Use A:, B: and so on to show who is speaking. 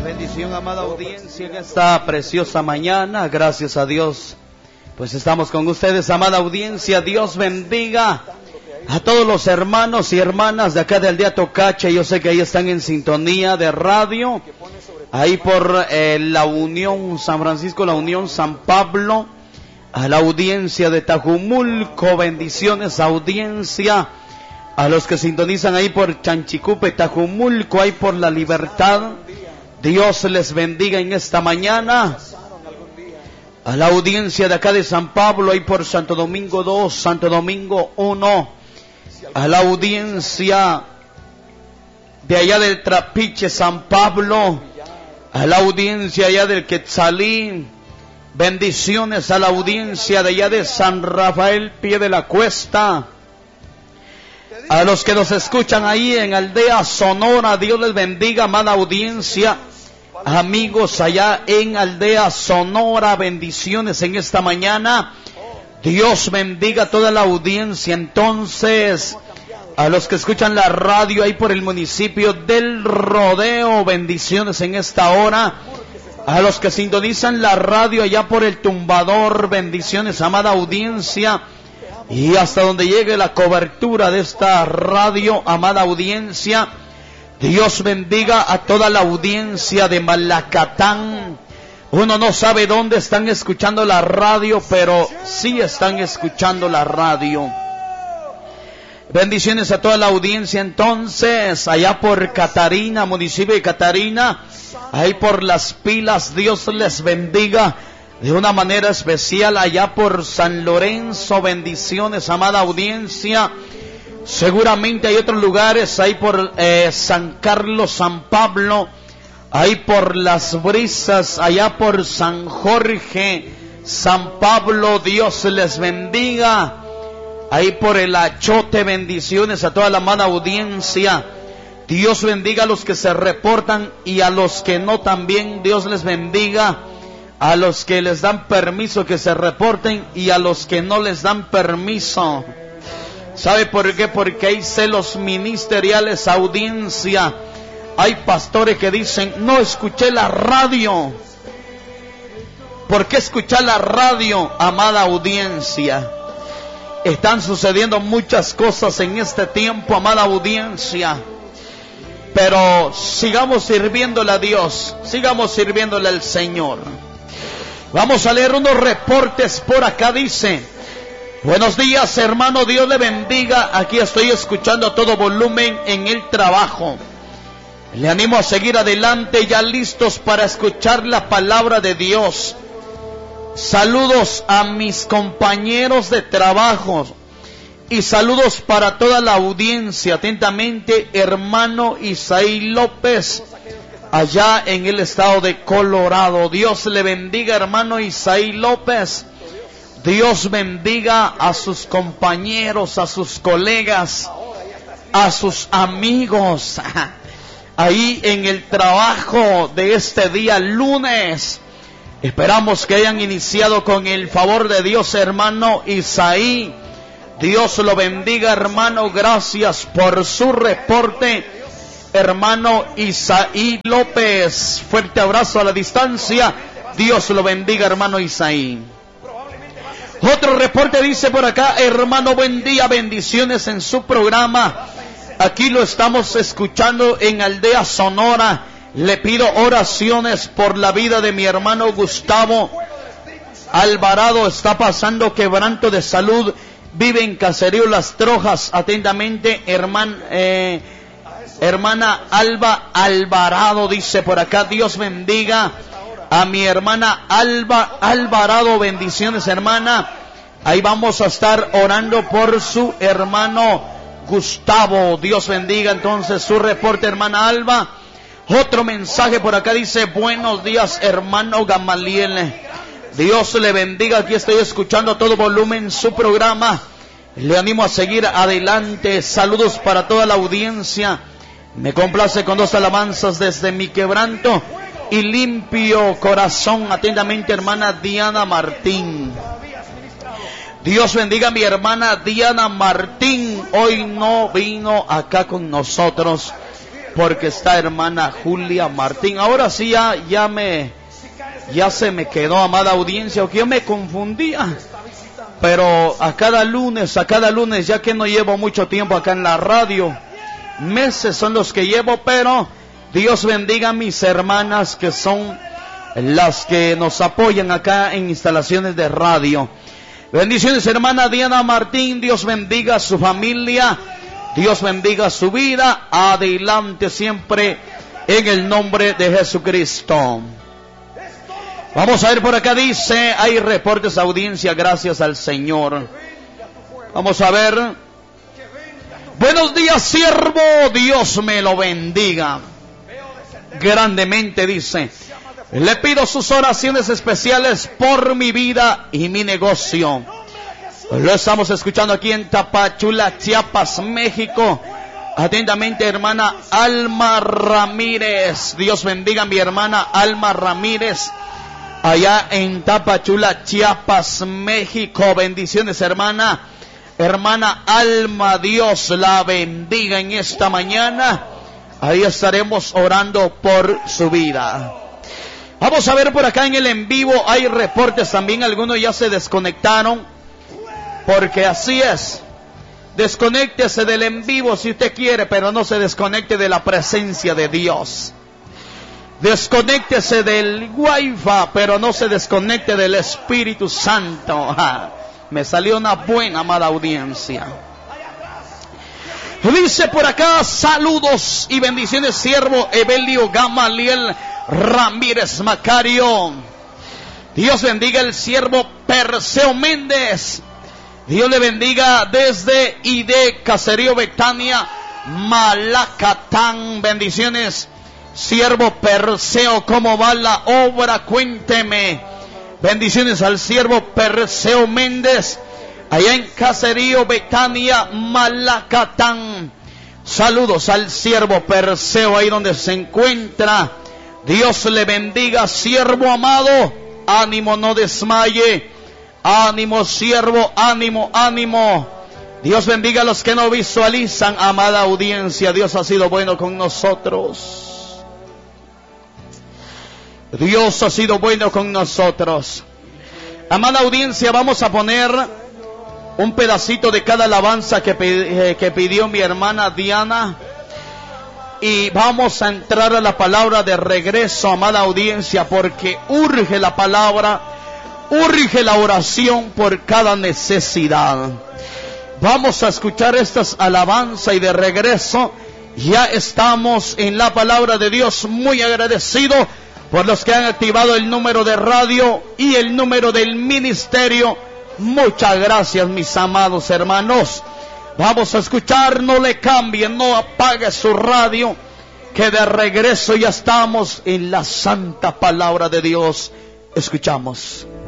A: Bendición, amada audiencia, en esta preciosa mañana. Gracias a Dios, pues estamos con ustedes, amada audiencia. Dios bendiga a todos los hermanos y hermanas de acá de Aldea Tocache. Yo sé que ahí están en sintonía de radio, ahí por la Unión San Francisco, la Unión San Pablo, a la audiencia de Tajumulco. Bendiciones, audiencia, a los que sintonizan ahí por Chanchicupe, Tajumulco, ahí por La Libertad. Dios les bendiga en esta mañana. A la audiencia de acá de San Pablo, ahí por Santo Domingo 2, Santo Domingo 1. A la audiencia de allá del Trapiche, San Pablo. A la audiencia allá del Quetzalí. Bendiciones a la audiencia de allá de San Rafael, Pie de la Cuesta. A los que nos escuchan ahí en Aldea Sonora, Dios les bendiga, amada audiencia. Amigos allá en Aldea Sonora, bendiciones en esta mañana. Dios bendiga a toda la audiencia. Entonces, a los que escuchan la radio ahí por el municipio del Rodeo, bendiciones en esta hora. A los que sintonizan la radio allá por el Tumbador, bendiciones, amada audiencia. Y hasta donde llegue la cobertura de esta radio, amada audiencia, Dios bendiga a toda la audiencia de Malacatán. Uno no sabe dónde están escuchando la radio, pero sí están escuchando la radio. Bendiciones a toda la audiencia entonces, allá por Catarina, municipio de Catarina, ahí por Las Pilas. Dios les bendiga de una manera especial allá por San Lorenzo. Bendiciones, amada audiencia. Seguramente hay otros lugares ahí por San Carlos, San Pablo, ahí por Las Brisas, allá por San Jorge, San Pablo. Dios les bendiga. Ahí por el Achote, bendiciones a toda la amada audiencia. Dios bendiga a los que se reportan y a los que no también. Dios les bendiga. A los que les dan permiso que se reporten y a los que no les dan permiso. ¿Sabe por qué? Porque hay celos ministeriales, audiencia. Hay pastores que dicen, no escuché la radio. ¿Por qué escuchar la radio, amada audiencia? Están sucediendo muchas cosas en este tiempo, amada audiencia. Pero sigamos sirviéndole a Dios, sigamos sirviéndole al Señor. Vamos a leer unos reportes por acá. Dice: buenos días, hermano, Dios le bendiga. Aquí estoy escuchando a todo volumen en el trabajo. Le animo a seguir adelante, ya listos para escuchar la palabra de Dios. Saludos a mis compañeros de trabajo y saludos para toda la audiencia. Atentamente, hermano Isaí López, allá en el estado de Colorado. Dios le bendiga, hermano Isaí López. Dios bendiga a sus compañeros, a sus colegas, a sus amigos, ahí en el trabajo de este día lunes. Esperamos que hayan iniciado con el favor de Dios, hermano Isaí. Dios lo bendiga, hermano. Gracias por su reporte, hermano Isaí López. Fuerte abrazo a la distancia. Dios lo bendiga, hermano Isaí. Otro reporte dice por acá: hermano, buen día, bendiciones en su programa. Aquí lo estamos escuchando en Aldea Sonora. Le pido oraciones por la vida de mi hermano Gustavo Alvarado. Está pasando quebranto de salud. Vive en Caserío Las Trojas. Atentamente, hermana Alba Alvarado, dice por acá. Dios bendiga a mi hermana Alba Alvarado. Bendiciones, hermana. Ahí vamos a estar orando por su hermano Gustavo. Dios bendiga entonces su reporte, hermana Alba. Otro mensaje por acá dice: buenos días, hermano Gamaliel. Dios le bendiga. Aquí estoy escuchando a todo volumen su programa. Le animo a seguir adelante. Saludos para toda la audiencia. Me complace con dos alabanzas desde mi quebranto y limpio corazón. Atentamente, hermana Diana Martín. Dios bendiga a mi hermana Diana Martín. Hoy no vino acá con nosotros. porque está hermana Julia Martín. Ahora sí ya se me quedó, amada audiencia, o que yo me confundía. Pero a cada lunes, ya que no llevo mucho tiempo acá en la radio, meses son los que llevo, pero Dios bendiga a mis hermanas que son las que nos apoyan acá en instalaciones de radio. Bendiciones, hermana Diana Martín, Dios bendiga a su familia, Dios bendiga su vida, adelante siempre en el nombre de Jesucristo. Vamos a ver por acá, dice, hay reportes de audiencia, gracias al Señor. Vamos a ver. Buenos días, siervo, Dios me lo bendiga grandemente, dice. Le pido sus oraciones especiales por mi vida y mi negocio. Lo estamos escuchando aquí en Tapachula, Chiapas, México. Atentamente, hermana Alma Ramírez. Dios bendiga a mi hermana Alma Ramírez, allá en Tapachula, Chiapas, México. Bendiciones, hermana Alma, Dios la bendiga en esta mañana. Ahí estaremos orando por su vida. Vamos a ver por acá en el en vivo, hay reportes también, algunos ya se desconectaron, porque así es. Desconéctese del en vivo si usted quiere, pero no se desconecte de la presencia de Dios. Desconéctese del Wi-Fi, pero no se desconecte del Espíritu Santo. Me salió una buena, amada audiencia. Dice por acá, saludos y bendiciones, siervo Evelio Gamaliel Ramírez Macario. Dios bendiga el siervo Perseo Méndez. Dios le bendiga desde ID Caserío Betania, Malacatán. Bendiciones, siervo Perseo, ¿cómo va la obra? Cuénteme. Bendiciones al siervo Perseo Méndez, allá en Caserío Betania, Malacatán. Saludos al siervo Perseo, ahí donde se encuentra. Dios le bendiga, siervo amado. Ánimo, no desmaye. Ánimo, siervo, ánimo, ánimo. Dios bendiga a los que no visualizan, amada audiencia. Dios ha sido bueno con nosotros. Dios ha sido bueno con nosotros. Amada audiencia, vamos a poner un pedacito de cada alabanza que pidió mi hermana Diana. Y vamos a entrar a la palabra de regreso, amada audiencia, porque urge la palabra, urge la oración por cada necesidad. Vamos a escuchar estas alabanzas y de regreso ya estamos en la palabra de Dios. Muy agradecido por los que han activado el número de radio y el número del ministerio. Muchas gracias, mis amados hermanos. Vamos a escuchar, no le cambien, no apague su radio, que de regreso ya estamos en la santa palabra de Dios. Escuchamos.